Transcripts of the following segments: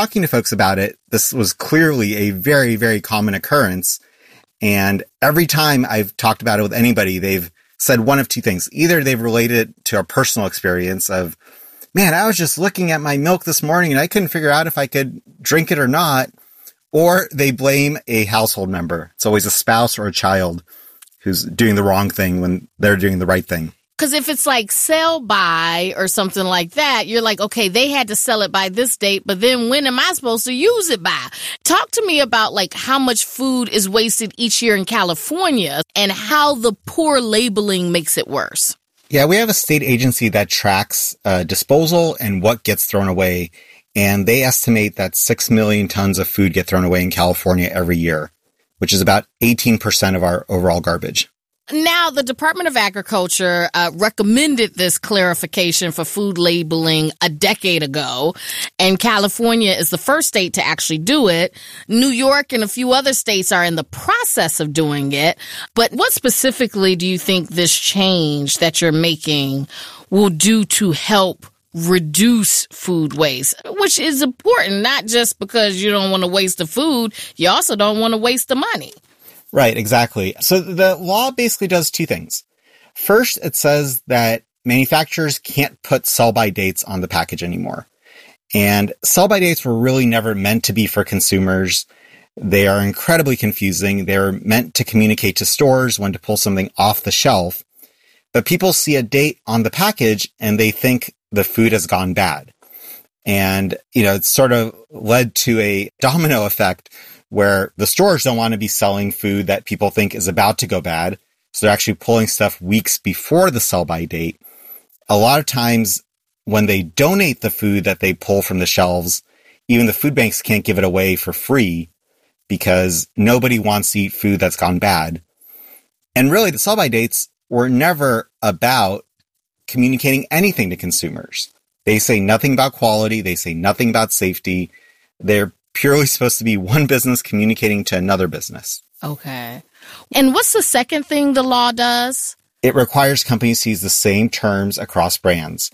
talking to folks about it, this was clearly a very, very common occurrence. And every time I've talked about it with anybody, they've said one of two things. Either they've related it to a personal experience of, man, I was just looking at my milk this morning and I couldn't figure out if I could drink it or not. Or they blame a household member. It's always a spouse or a child who's doing the wrong thing when they're doing the right thing. Because if it's like sell by or something like that, you're like, okay, they had to sell it by this date, but then when am I supposed to use it by? Talk to me about like how much food is wasted each year in California and how the poor labeling makes it worse. Yeah, we have a state agency that tracks disposal and what gets thrown away. And they estimate that 6 million tons of food get thrown away in California every year, which is about 18% of our overall garbage. Now, the Department of Agriculture recommended this clarification for food labeling a decade ago, and California is the first state to actually do it. New York and a few other states are in the process of doing it. But what specifically do you think this change that you're making will do to help reduce food waste, which is important, not just because you don't want to waste the food, you also don't want to waste the money. Right, exactly. So the law basically does two things. First, it says that manufacturers can't put sell-by dates on the package anymore. And sell-by dates were really never meant to be for consumers. They are incredibly confusing. They're meant to communicate to stores when to pull something off the shelf. But people see a date on the package and they think the food has gone bad. And, it's sort of led to a domino effect where the stores don't want to be selling food that people think is about to go bad. So they're actually pulling stuff weeks before the sell-by date. A lot of times when they donate the food that they pull from the shelves, even the food banks can't give it away for free because nobody wants to eat food that's gone bad. And really, the sell-by dates were never about communicating anything to consumers. They say nothing about quality. They say nothing about safety. They're purely supposed to be one business communicating to another business. Okay. And what's the second thing the law does? It requires companies to use the same terms across brands.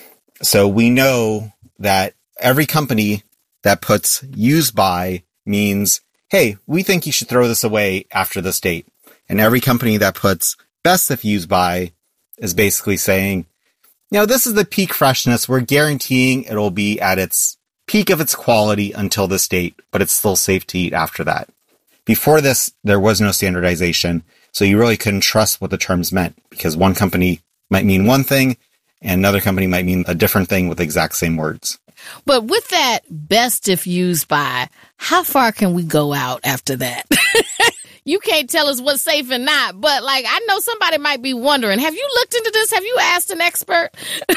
So we know that every company that puts use by means, hey, we think you should throw this away after this date. And every company that puts best if used by is basically saying, this is the peak freshness. We're guaranteeing it'll be at its peak of its quality until this date, but it's still safe to eat after that. Before this, there was no standardization, so you really couldn't trust what the terms meant because one company might mean one thing and another company might mean a different thing with the exact same words. But with that best if used by, how far can we go out after that? You can't tell us what's safe and not, but I know somebody might be wondering, have you looked into this? Have you asked an expert?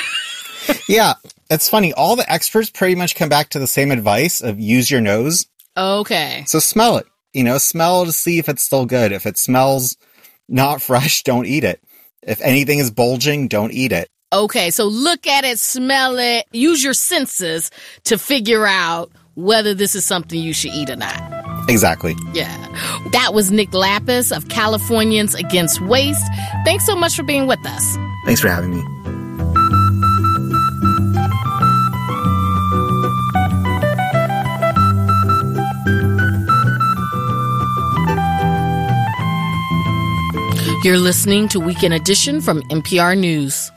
Yeah, it's funny. All the experts pretty much come back to the same advice of use your nose. Okay. So smell it. Smell to see if it's still good. If it smells not fresh, don't eat it. If anything is bulging, don't eat it. Okay, so look at it, smell it, use your senses to figure out whether this is something you should eat or not. Exactly. Yeah. That was Nick Lapis of Californians Against Waste. Thanks so much for being with us. Thanks for having me. You're listening to Weekend Edition from NPR News.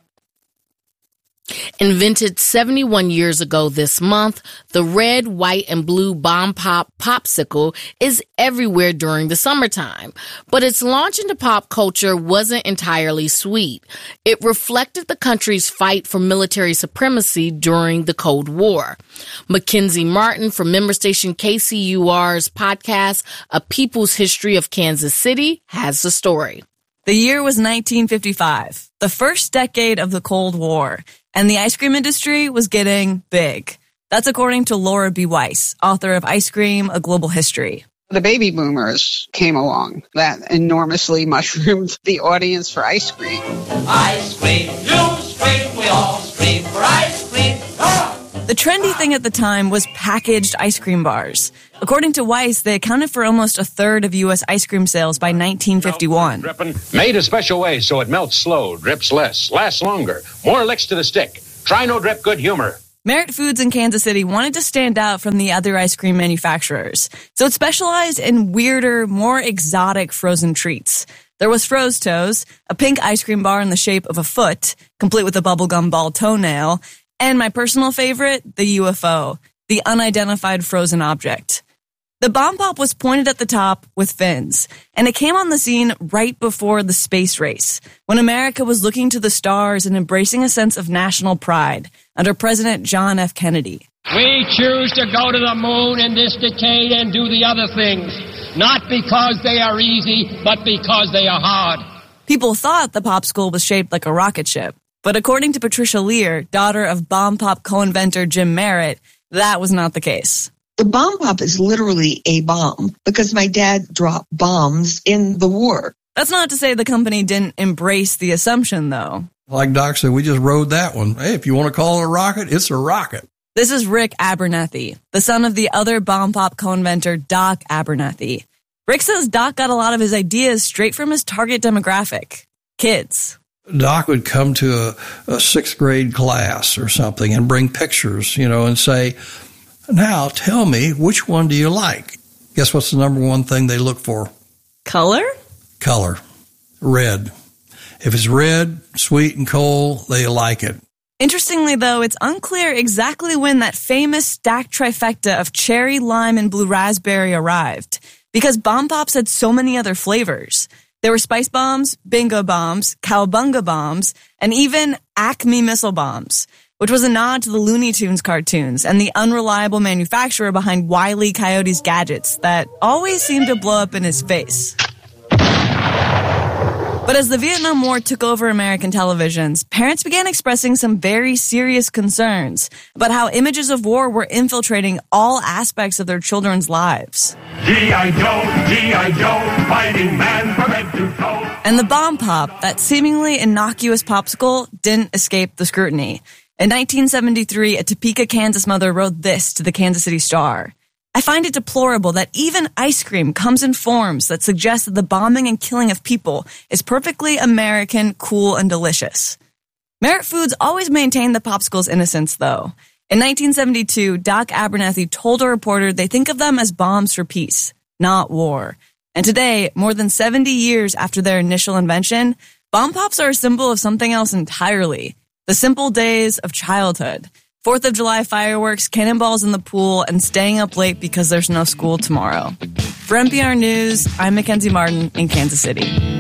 Invented 71 years ago this month, the red, white, and blue Bomb Pop popsicle is everywhere during the summertime. But its launch into pop culture wasn't entirely sweet. It reflected the country's fight for military supremacy during the Cold War. Mackenzie Martin from member station KCUR's podcast, A People's History of Kansas City, has the story. The year was 1955, the first decade of the Cold War, and the ice cream industry was getting big. That's according to Laura B. Weiss, author of Ice Cream, A Global History. The baby boomers came along. That enormously mushroomed the audience for ice cream. Ice cream, you scream, we all scream for ice cream. The trendy thing at the time was packaged ice cream bars. According to Weiss, they accounted for almost a third of U.S. ice cream sales by 1951. Made a special way so it melts slow, drips less, lasts longer, more licks to the stick. Try No Drip Good Humor. Merit Foods in Kansas City wanted to stand out from the other ice cream manufacturers, so it specialized in weirder, more exotic frozen treats. There was Froze-Toes, a pink ice cream bar in the shape of a foot, complete with a bubblegum ball toenail, and my personal favorite, the UFO, the unidentified frozen object. The Bomb Pop was pointed at the top with fins, and it came on the scene right before the space race, when America was looking to the stars and embracing a sense of national pride under President John F. Kennedy. We choose to go to the moon in this decade and do the other things, not because they are easy, but because they are hard. People thought the popsicle was shaped like a rocket ship, but according to Patricia Lear, daughter of Bomb Pop co-inventor Jim Merritt, that was not the case. The Bomb Pop is literally a bomb because my dad dropped bombs in the war. That's not to say the company didn't embrace the assumption, though. Like Doc said, we just rode that one. Hey, if you want to call it a rocket, it's a rocket. This is Rick Abernethy, the son of the other Bomb Pop co-inventor Doc Abernethy. Rick says Doc got a lot of his ideas straight from his target demographic, kids. Doc would come to a sixth grade class or something and bring pictures, and say, now tell me, which one do you like? Guess what's the number one thing they look for? Color? Color. Red. If it's red, sweet, and cold, they like it. Interestingly, though, it's unclear exactly when that famous stacked trifecta of cherry, lime, and blue raspberry arrived, because Bomb Pops had so many other flavors. There were Spice Bombs, Bingo Bombs, Cowabunga Bombs, and even Acme Missile Bombs, which was a nod to the Looney Tunes cartoons and the unreliable manufacturer behind Wile E. Coyote's gadgets that always seemed to blow up in his face. But as the Vietnam War took over American televisions, parents began expressing some very serious concerns about how images of war were infiltrating all aspects of their children's lives. G.I. Joe, G.I. Joe, fighting man from head to toe. And the Bomb Pop, that seemingly innocuous popsicle, didn't escape the scrutiny. In 1973, a Topeka, Kansas mother wrote this to the Kansas City Star. I find it deplorable that even ice cream comes in forms that suggest that the bombing and killing of people is perfectly American, cool, and delicious. Merit Foods always maintained the popsicle's innocence, though. In 1972, Doc Abernethy told a reporter they think of them as bombs for peace, not war. And today, more than 70 years after their initial invention, Bomb Pops are a symbol of something else entirely. The simple days of childhood. 4th of July fireworks, cannonballs in the pool, and staying up late because there's no school tomorrow. For NPR News, I'm Mackenzie Martin in Kansas City.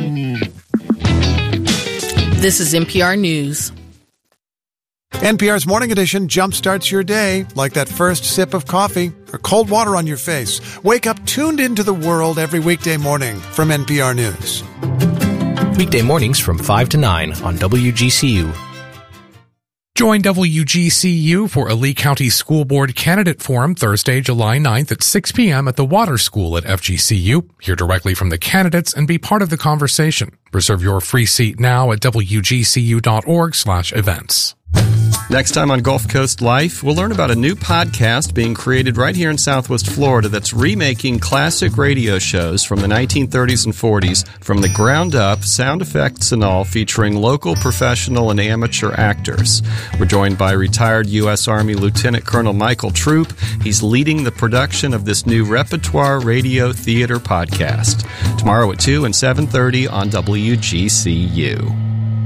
This is NPR News. NPR's Morning Edition jumpstarts your day like that first sip of coffee or cold water on your face. Wake up tuned into the world every weekday morning from NPR News. Weekday mornings from 5 to 9 on WGCU. Join WGCU for a Lee County School Board Candidate Forum Thursday, July 9th at 6 p.m. at the Water School at FGCU. Hear directly from the candidates and be part of the conversation. Reserve your free seat now at wgcu.org/events. Next time on Gulf Coast Life, we'll learn about a new podcast being created right here in Southwest Florida that's remaking classic radio shows from the 1930s and 40s from the ground up, sound effects and all, featuring local professional and amateur actors. We're joined by retired U.S. Army Lieutenant Colonel Michael Troop. He's leading the production of this new repertoire radio theater podcast. Tomorrow at 2 and 7:30 on WGCU.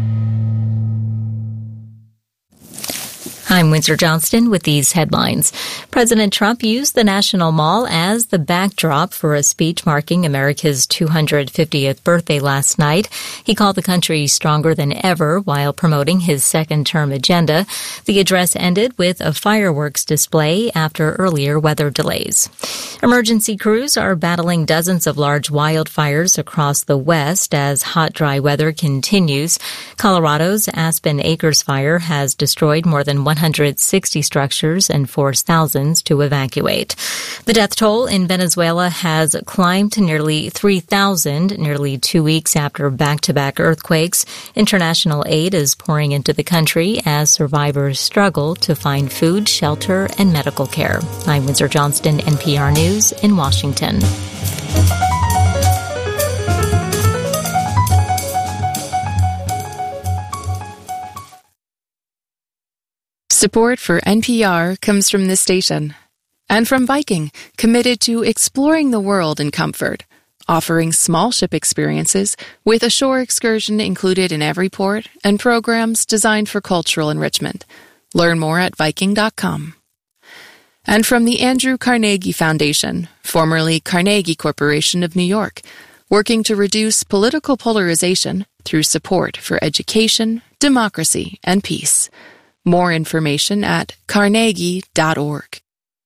I'm Windsor Johnston with these headlines. President Trump used the National Mall as the backdrop for a speech marking America's 250th birthday last night. He called the country stronger than ever while promoting his second-term agenda. The address ended with a fireworks display after earlier weather delays. Emergency crews are battling dozens of large wildfires across the West as hot, dry weather continues. Colorado's Aspen Acres fire has destroyed more than 160 structures and forced thousands to evacuate. The death toll in Venezuela has climbed to nearly 3,000, nearly 2 weeks after back-to-back earthquakes. International aid is pouring into the country as survivors struggle to find food, shelter, and medical care. I'm Windsor Johnston, NPR News in Washington. Support for NPR comes from this station and from Viking, committed to exploring the world in comfort, offering small ship experiences with a shore excursion included in every port and programs designed for cultural enrichment. Learn more at Viking.com. And from the Andrew Carnegie Foundation, formerly Carnegie Corporation of New York, working to reduce political polarization through support for education, democracy, and peace. More information at carnegie.org.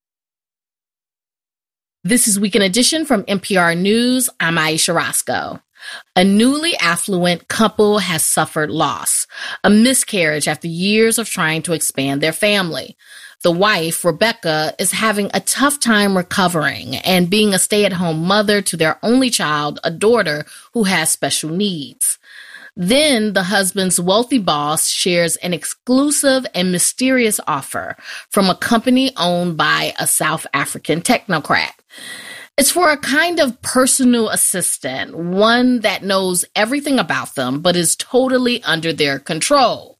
This is Weekend Edition from NPR News. I'm Aisha Roscoe. A newly affluent couple has suffered loss, a miscarriage after years of trying to expand their family. The wife, Rebecca, is having a tough time recovering and being a stay-at-home mother to their only child, a daughter who has special needs. Then the husband's wealthy boss shares an exclusive and mysterious offer from a company owned by a South African technocrat. It's for a kind of personal assistant, one that knows everything about them but is totally under their control.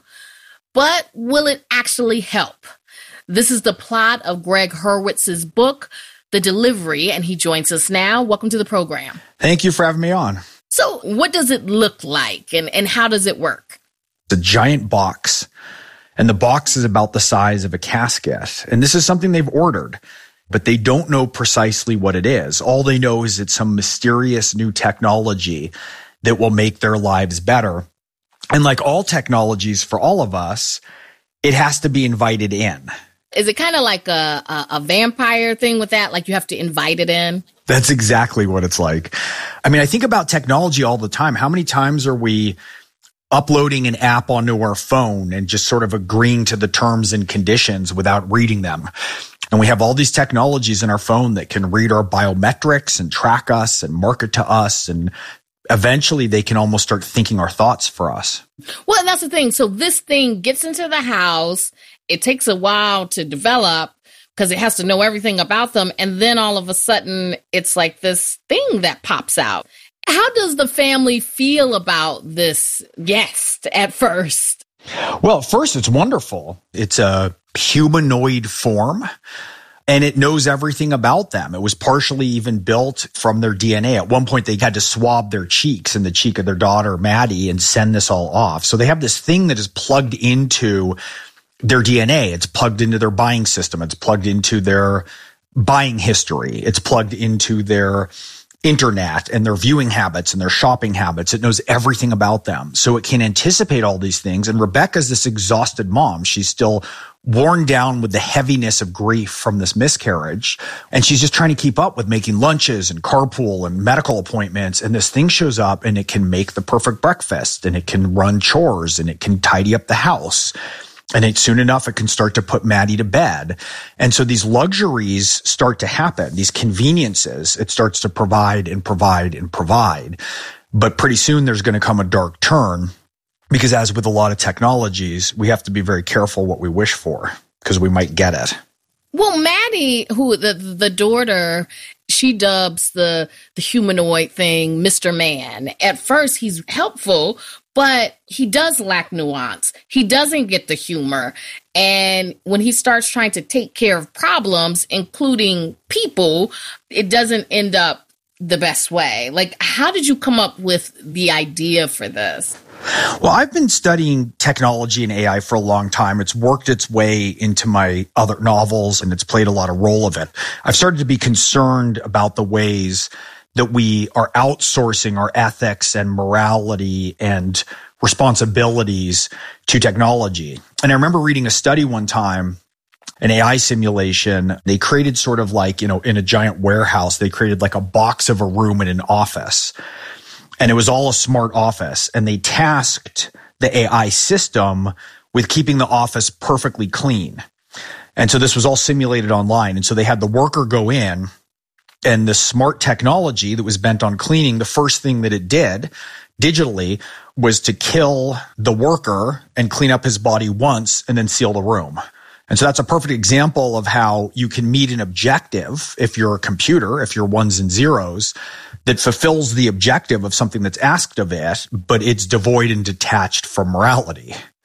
But will it actually help? This is the plot of Greg Hurwitz's book, The Delivery, and he joins us now. Welcome to the program. Thank you for having me on. So what does it look like and how does it work? It's a giant box, and the box is about the size of a casket. And this is something they've ordered, but they don't know precisely what it is. All they know is it's some mysterious new technology that will make their lives better. And like all technologies for all of us, it has to be invited in. Is it kind of like a vampire thing with that? Like you have to invite it in? That's exactly what it's like. I mean, I think about technology all the time. How many times are we uploading an app onto our phone and just sort of agreeing to the terms and conditions without reading them? And we have all these technologies in our phone that can read our biometrics and track us and market to us. And eventually they can almost start thinking our thoughts for us. Well, that's the thing. So this thing gets into the house. It takes a while to develop because it has to know everything about them. And then all of a sudden, it's like this thing that pops out. How does the family feel about this guest at first? Well, at first, it's wonderful. It's a humanoid form, and it knows everything about them. It was partially even built from their DNA. At one point, they had to swab their cheeks and the cheek of their daughter, Maddie, and send this all off. So they have this thing that is plugged into their DNA. It's plugged into their buying system. It's plugged into their buying history. It's plugged into their internet and their viewing habits and their shopping habits. It knows everything about them. So it can anticipate all these things. And Rebecca's this exhausted mom. She's still worn down with the heaviness of grief from this miscarriage. And she's just trying to keep up with making lunches and carpool and medical appointments. And this thing shows up and it can make the perfect breakfast and it can run chores and it can tidy up the house. And soon enough, it can start to put Maddie to bed. And so these luxuries start to happen, these conveniences. It starts to provide and provide and provide. But pretty soon there's going to come a dark turn because as with a lot of technologies, we have to be very careful what we wish for because we might get it. Well, Maddie, who the daughter, she dubs the humanoid thing Mr. Man. At first, he's helpful, but he does lack nuance. He doesn't get the humor. And when he starts trying to take care of problems, including people, it doesn't end up the best way. Like, how did you come up with the idea for this? Well, I've been studying technology and AI for a long time. It's worked its way into my other novels, and it's played a lot of role of it. I've started to be concerned about the ways that we are outsourcing our ethics and morality and responsibilities to technology. And I remember reading a study one time, an AI simulation. They created sort of like, in a giant warehouse, they created like a box of a room in an office. And it was all a smart office. And they tasked the AI system with keeping the office perfectly clean. And so this was all simulated online. And so they had the worker go in, and the smart technology that was bent on cleaning, the first thing that it did digitally was to kill the worker and clean up his body once and then seal the room. And so that's a perfect example of how you can meet an objective if you're a computer, if you're ones and zeros, that fulfills the objective of something that's asked of it, but it's devoid and detached from morality.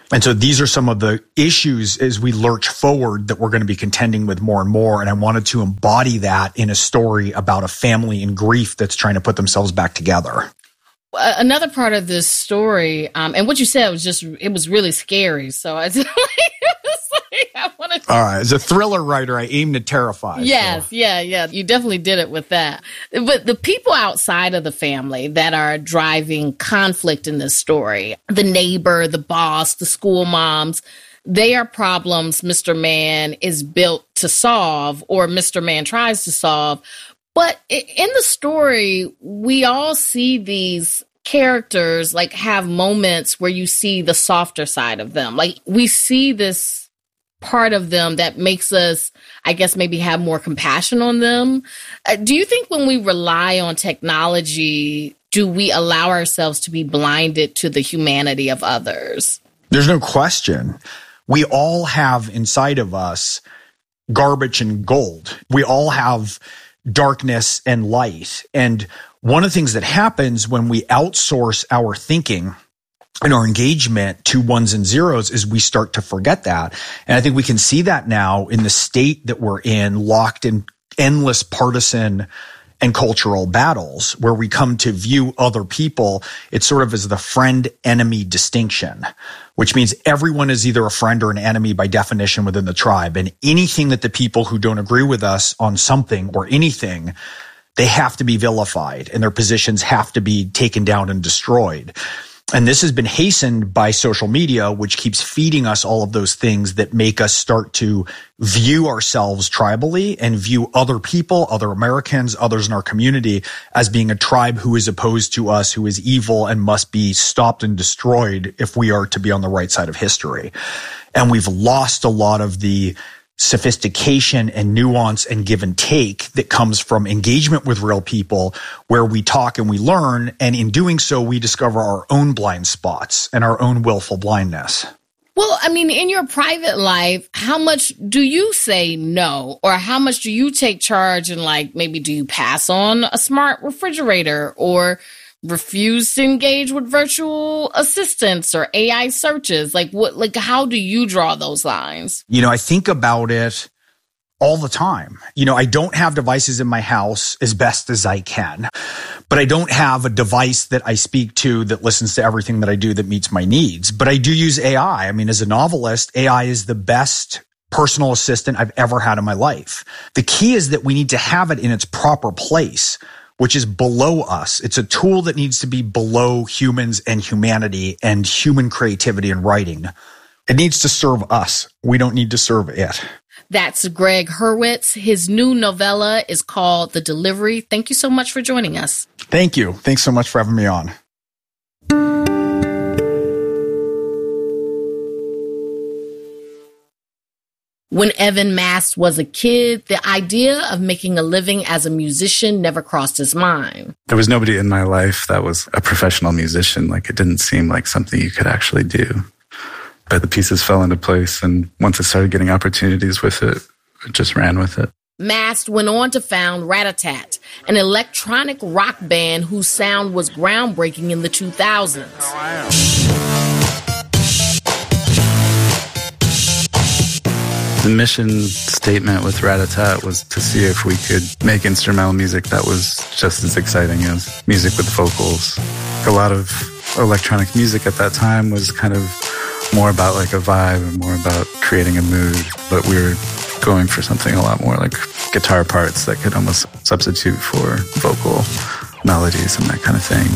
And so these are some of the issues as we lurch forward that we're going to be contending with more and more. And I wanted to embody that in a story about a family in grief that's trying to put themselves back together. Another part of this story, and what you said was it was really scary. So I just I wanted to. All right. As a thriller writer, I aim to terrify. Yes. So. Yeah. You definitely did it with that. But the people outside of the family that are driving conflict in this story, the neighbor, the boss, the school moms, they are problems Mr. Man is built to solve, or Mr. Man tries to solve. But in the story, we all see these characters like have moments where you see the softer side of them. Like we see this part of them that makes us, I guess, maybe have more compassion on them. Do you think when we rely on technology, do we allow ourselves to be blinded to the humanity of others? There's no question. We all have inside of us garbage and gold. We all have darkness and light. And one of the things that happens when we outsource our thinking and our engagement to ones and zeros is we start to forget that. And I think we can see that now in the state that we're in, locked in endless partisan and cultural battles, where we come to view other people, it's sort of as the friend-enemy distinction, which means everyone is either a friend or an enemy by definition within the tribe. And anything that the people who don't agree with us on something or anything, they have to be vilified and their positions have to be taken down and destroyed. And this has been hastened by social media, which keeps feeding us all of those things that make us start to view ourselves tribally and view other people, other Americans, others in our community as being a tribe who is opposed to us, who is evil and must be stopped and destroyed if we are to be on the right side of history. And we've lost a lot of the sophistication and nuance and give and take that comes from engagement with real people, where we talk and we learn. And in doing so, we discover our own blind spots and our own willful blindness. Well, I mean, in your private life, how much do you say no? Or how much do you take charge and like, maybe do you pass on a smart refrigerator or refuse to engage with virtual assistants or AI searches? Like how do you draw those lines? I think about it all the time. I don't have devices in my house as best as I can, but I don't have a device that I speak to that listens to everything that I do that meets my needs. But I do use AI. I mean, as a novelist, AI is the best personal assistant I've ever had in my life. The key is that we need to have it in its proper place, which is below us. It's a tool that needs to be below humans and humanity and human creativity and writing. It needs to serve us. We don't need to serve it. That's Greg Hurwitz. His new novella is called The Delivery. Thank you so much for joining us. Thank you. Thanks so much for having me on. When Evan Mast was a kid, the idea of making a living as a musician never crossed his mind. There was nobody in my life that was a professional musician. Like, it didn't seem like something you could actually do. But the pieces fell into place, and once I started getting opportunities with it, I just ran with it. Mast went on to found Rat-a-Tat, an electronic rock band whose sound was groundbreaking in the 2000s. The mission statement with Rat-a-Tat was to see if we could make instrumental music that was just as exciting as music with vocals. A lot of electronic music at that time was kind of more about like a vibe and more about creating a mood, but we were going for something a lot more like guitar parts that could almost substitute for vocal melodies and that kind of thing.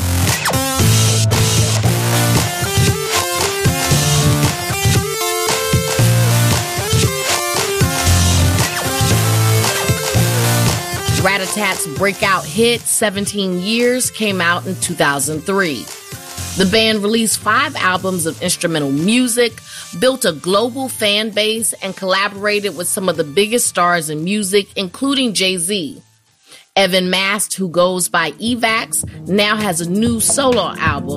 Rat-a-Tat's breakout hit, 17 Years, came out in 2003. The band released 5 albums of instrumental music, built a global fan base, and collaborated with some of the biggest stars in music, including Jay-Z. Evan Mast, who goes by Evax, now has a new solo album